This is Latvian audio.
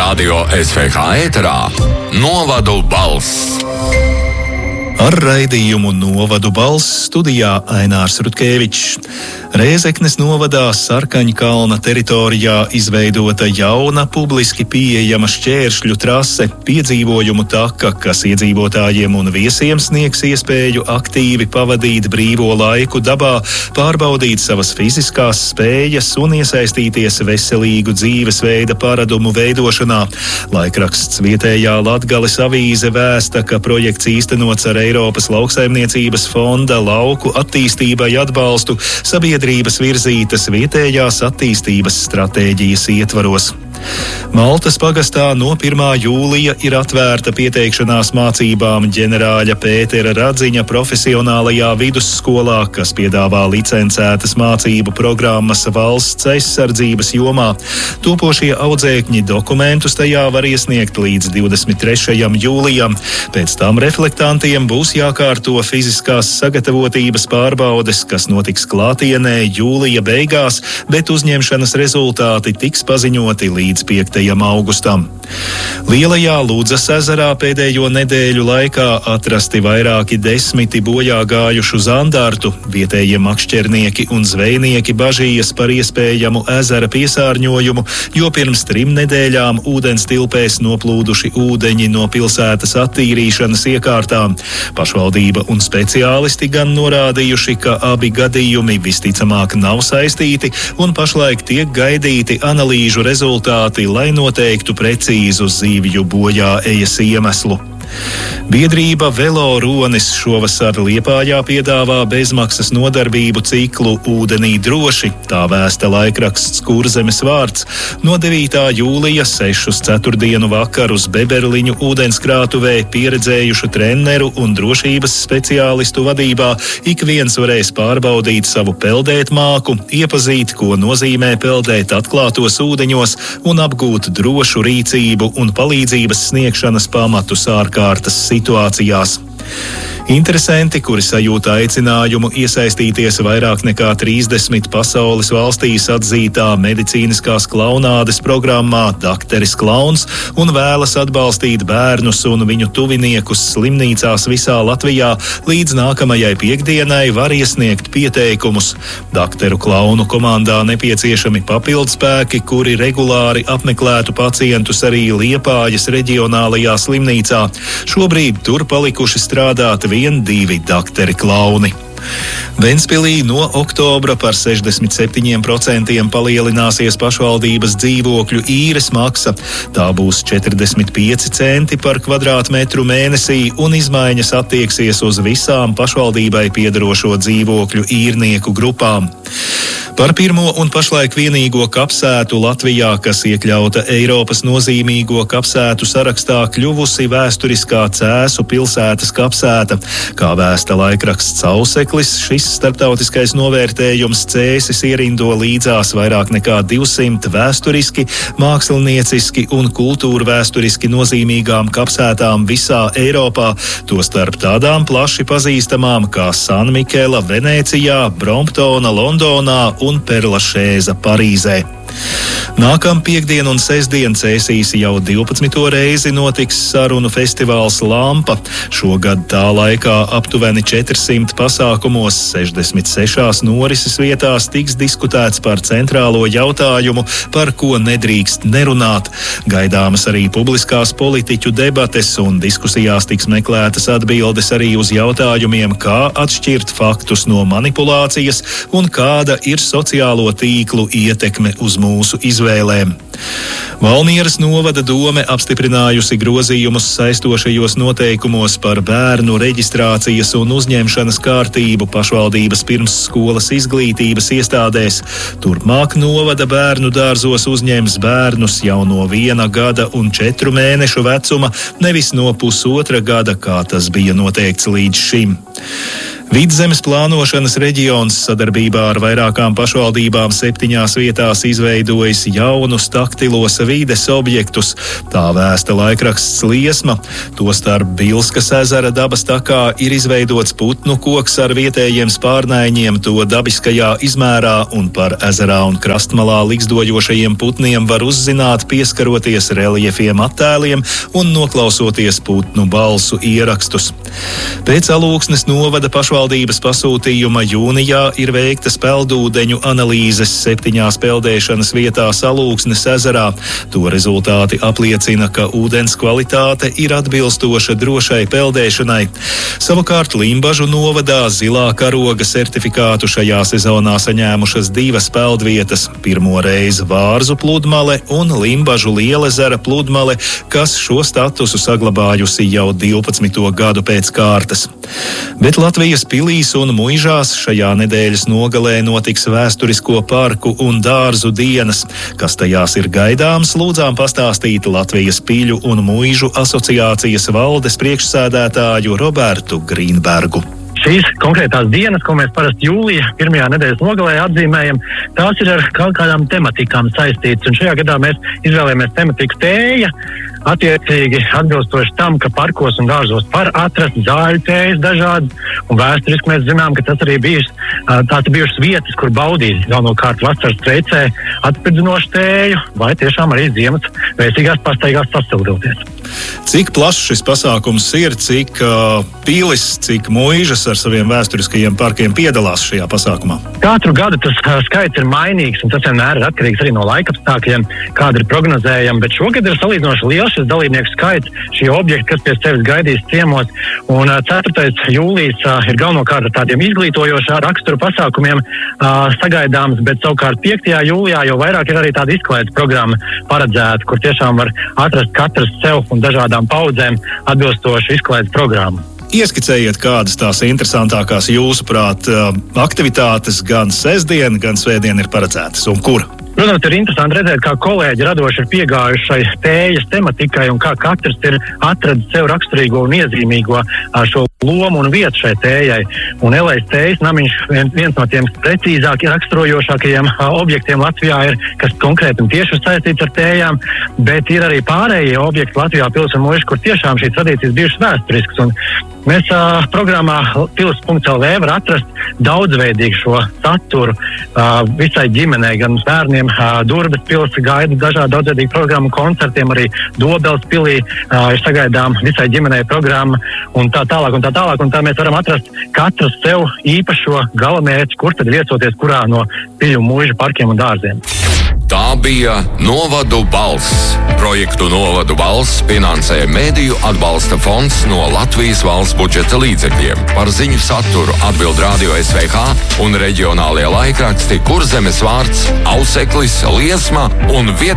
Radio SVH ēterā Novadu balss. Ar raidījumu Novadu balss studijā Ainārs Rutkevičs. Rēzeknes novadā Sarkaņkalna teritorijā izveidota jauna publiski pieejama šķēršļu trase, piedzīvojumu taka, kas iedzīvotājiem un viesiem sniegs iespēju aktīvi pavadīt brīvo laiku dabā, pārbaudīt savas fiziskās spējas un iesaistīties veselīgu dzīvesveida paradumu veidošanā. Laikraksts Vietējā Latgales avīze vēsta, ka projekts īstenots ar Eiropas lauksaimniecības fonda lauku attīstībai atbalstu sabiedrības virzītas vietējās attīstības stratēģijas ietvaros. Maltas pagastā no 1. jūlija ir atvērta pieteikšanās mācībām ģenerāļa Pētera Radziņa profesionālajā vidusskolā, kas piedāvā licencētas mācību programmas valsts aizsardzības jomā. Topošie audzēkņi dokumentus tajā var iesniegt līdz 23. jūlijam. Pēc tam reflektantiem būs jākārto fiziskās sagatavotības pārbaudes, kas notiks klātienē jūlija beigās, bet uzņemšanas rezultāti tiks paziņoti līdz 5. augustam. Lielajā Ludzas ezerā pēdējo nedēļu laikā atrasti vairāki 10 bojā gājušu zandartu. Vietējie makšķernieki un zvejnieki bažījas par iespējamu ezera piesārņojumu, jo pirms 3 nedēļām ūdens tilpēs noplūduši ūdeņi no pilsētas attīrīšanas iekārtām. Pašvaldība un speciālisti gan norādījuši, ka abi gadījumi visticamāk nav saistīti un pašlaik tiek gaidīti analīžu rezultāti, lai noteiktu precīzu zivju bojā ejas iemeslu. Biedrība Velo Ronis šovasar Liepājā piedāvā bezmaksas nodarbību ciklu Ūdenī droši, tā vēsta laikraksts Kurzemes vārds. No 9. jūlija 6 ceturtdienu vakarus Beberliņu ūdenskrātuvē pieredzējušu treneru un drošības speciālistu vadībā ik viens varēs pārbaudīt savu peldēt māku, iepazīt, ko nozīmē peldēt atklātos ūdeņos un apgūt drošu rīcību un palīdzības sniegšanas pamatus ārkārtas situācijās. Interesanti, kuri sajūta aicinājumu iesaistīties vairāk nekā 30 pasaules valstīs atzītā medicīniskās klaunādes programmā Dakteris Klauns un vēlas atbalstīt bērnus un viņu tuviniekus slimnīcās visā Latvijā, līdz nākamajai piekdienai var iesniegt pieteikumus. Dakteru klaunu komandā nepieciešami papildspēki, kuri regulāri apmeklētu pacientus arī Liepājas reģionālajā slimnīcā. Šobrīd tur palikuši strādāt 1-2 dakteri klauni. Ventspilī no oktobra par 67% palielināsies pašvaldības dzīvokļu īres maksa. Tā būs 45 centi par kvadrātmetru mēnesī un izmaiņas attieksies uz visām pašvaldībai piederošo dzīvokļu īrnieku grupām. Par pirmo un pašlaik vienīgo kapsētu Latvijā, kas iekļauta Eiropas nozīmīgo kapsētu sarakstā, kļuvusi vēsturiskā Cēsu pilsētas kapsēta. Kā vēsta laikraksts Auseklis, šis starptautiskais novērtējums Cēsis ierindo līdzās vairāk nekā 200 vēsturiski, mākslinieciski un kultūrvēsturiski nozīmīgām kapsētām visā Eiropā, tostarp tādām plaši pazīstamām kā San Mikela Venēcijā, Bromptona Londonā un Perlašēza Parīzē. Nākam piekdien un sestdien Cēsīs jau 12. reizi notiks sarunu festivāls Lampa. Šogad tā laikā aptuveni 400 pasākumos 66 norises vietās tiks diskutēts par centrālo jautājumu, par ko nedrīkst nerunāt. Gaidāmas arī publiskās politiķu debates un diskusijās tiks meklētas atbildes arī uz jautājumiem, kā atšķirt faktus no manipulācijas un kāda ir sociālo tīklu ietekme uz mūsu izvēlēm. Valmieras novada dome apstiprinājusi grozījumus saistošajos noteikumos par bērnu reģistrācijas un uzņemšanas kārtību pašvaldības pirmsskolas izglītības iestādēs. Turpmāk novada bērnu dārzos uzņems bērnus jau no 1 gada un 4 mēnešu vecuma, nevis no 1,5 gada, kā tas bija noteikts līdz šim. Vidzemes plānošanas reģions sadarbībā ar vairākām pašvaldībām 7 vietās izveidojis jaunus taktilos vides objektus. Tā vēsta laikraksts Liesma. Tostarp Bilskas ezera dabas takā ir izveidots putnu koks ar vietējiem spārnaiņiem to dabiskajā izmērā, un par ezerā un krastmalā ligzdojošajiem putniem var uzzināt, pieskaroties reljefiem attēliem un noklausoties putnu balsu ierakstus. Pēc Alūksnes novada pašvaldības pasūtījuma jūnijā ir veiktas peldūdeņu analīzes 7 peldēšanas vietās Alūksnes ezerā. To rezultāti apliecina, ka ūdens kvalitāte ir atbilstoša drošai peldēšanai. Savukārt Limbažu novadā zilā karoga certifikātu šajā sezonā saņēmušas 2 peldvietas. Pirmo reizi Vārzu pludmale un Limbažu lielezera pludmale, kas šo statusu saglabājusi jau 12. gadu pēc kārtas. Bet Latvijas pilīs un muižās šajā nedēļas nogalē notiks vēsturisko parku un dārzu dienas. Kas tajās ir gaidāms, lūdzām pastāstīt Latvijas piļu un muižu asociācijas valdes priekšsēdētāju Robertu Grīnbergu. Šīs konkrētās dienas, ko mēs parasti jūlija pirmajā nedēļas nogalē atzīmējam, tās ir ar kaut kādām tematikām saistītas. Un šajā gadā mēs izvēlējāmies tematiku tēja, attiecīgi atbilstoši tam, ka parkos un dārzos var atrast zāļu tējas dažādas. Un vēsturiski mēs zinām, ka tas arī tās ir bijušas vietas, kur baudīt galvenokārt vasaras streicē atspirdzinošu tēju, vai tiešām arī ziemas vēsīgās pastaigās sasildoties. Cik plašs šis pasākums ir, cik pilis, cik muižas ar saviem vēsturiskajiem parkiem piedalās šajā pasākumā? Katru gadu tas skaits ir mainīgs, un tas vienmēr ir atkarīgs arī no laikapstākļiem, kādi ir prognozējami, bet šogad ir salīdzinoši liels šis dalībnieku skaits, šie objekti, kas pie sevis gaidīs ciemos, un 4. jūlijas ir galvenokārt ar tādiem izglītojošā rakstura pasākumiem sagaidāms, bet savukārt 5. jūlijā jau vairāk ir arī tāda izklaides programma paredzēta, kur tiešām var atrast katrs sev un dažādām paudzēm atbilstošu izklaides programmu. Ieskicējiet, kādas tās interesantākās jūsuprāt aktivitātes gan sestdien, gan svētdien ir paredzētas un kur? Protams, ir interesanti redzēt, kā kolēģi radoši ir piegājuši šai tējas tematikai un kā katrs ir atradis sev raksturīgo un iezīmīgo šo lomu un vietu šai tējai. Un Elais tējas namiņš viens no tiem precīzāk raksturojošākajiem objektiem Latvijā ir, kas konkrēti un tieši ir saistīts ar tējām, bet ir arī pārējie objekti Latvijā, pils un muiža, kur tiešām šīs tradīcijas bijušas vēsturiskas. Un mēs programmā pils.lv var atrast daudzveidīgu šo saturu visai ģimenei, gan bērniem. Durbes pils gaida dažādu daudzveidīgu programmu, koncertiem, arī Dobels pilī ir sagaidām visai ģimenei programma un tā tālāk. Un tā mēs varam atrast katrs sev īpašo galamērķi, kur tad viesoties, kurā no piļu muižu parkiem un dārziem. Tā bija Novadu balss. Projektu Novadu balss finansē Mediju atbalsta fonds no Latvijas valsts budžeta līdzekļiem. Par ziņu saturu atbild Radio SVH un reģionālie laikraksti Kurzemes vārds, Auseklis, Liesma un